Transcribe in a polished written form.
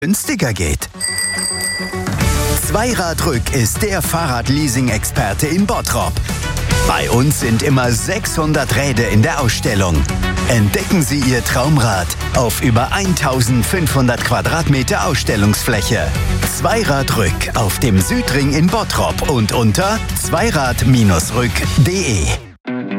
günstiger geht. Zweiradrück ist der Fahrradleasing-Experte in Bottrop. Bei uns sind immer 600 Räder in der Ausstellung. Entdecken Sie Ihr Traumrad auf über 1500 Quadratmeter Ausstellungsfläche. Zweiradrück auf dem Südring in Bottrop und unter zweirad-rück.de.